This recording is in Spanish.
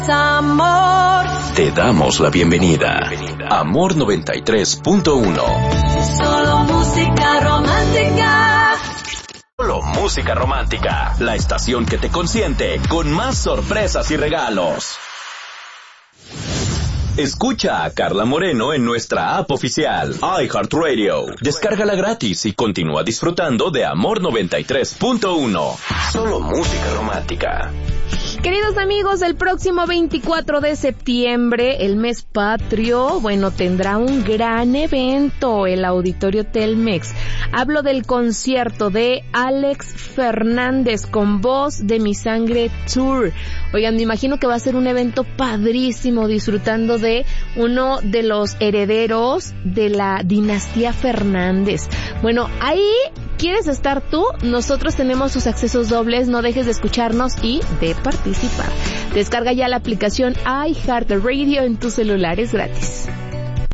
Amor. Te damos la bienvenida. Amor 93.1. Solo música romántica. Solo música romántica. La estación que te consiente con más sorpresas y regalos. Escucha a Carla Moreno en nuestra app oficial, iHeartRadio. Descárgala gratis y continúa disfrutando de Amor 93.1. Solo música romántica. Queridos amigos, el próximo 24 de septiembre, el mes patrio, tendrá un gran evento, el Auditorio Telmex. Hablo del concierto de Alex Fernández con Voz de Mi Sangre Tour. Oigan, me imagino que va a ser un evento padrísimo, disfrutando de uno de los herederos de la dinastía Fernández. Bueno, ahí ¿quieres estar tú? Nosotros tenemos sus accesos dobles, no dejes de escucharnos y de participar. Descarga ya la aplicación iHeartRadio en tu celular, es gratis.